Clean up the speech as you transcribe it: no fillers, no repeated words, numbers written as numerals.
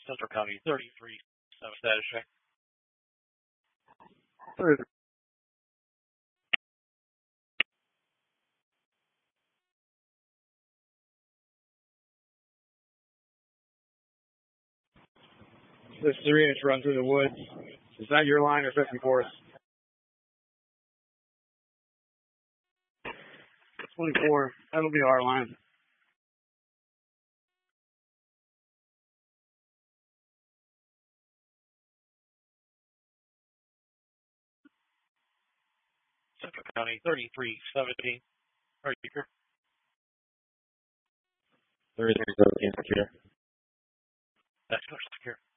Central County 33, 7 status check. This 3-inch run through the woods. Is that your line or 54th? 24. That'll be our line. Central County 33, 17. Are you here? 33, 17, secure. That's secure.